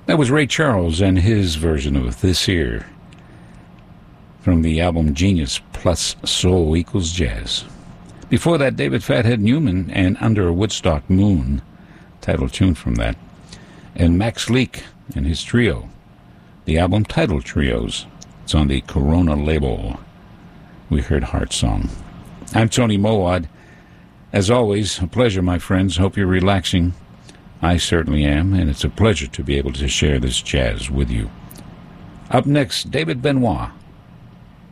That was Ray Charles and his version of This Here from the album Genius Plus Soul Equals Jazz. Before that, David Fathead Newman and Under a Woodstock Moon, title tune from that. And Max Leak and his trio, the album Title Trios. It's on the Corona label. We heard Heart Song. I'm Tony Mowad. As always, a pleasure, my friends. Hope you're relaxing. I certainly am, and it's a pleasure to be able to share this jazz with you. Up next, David Benoit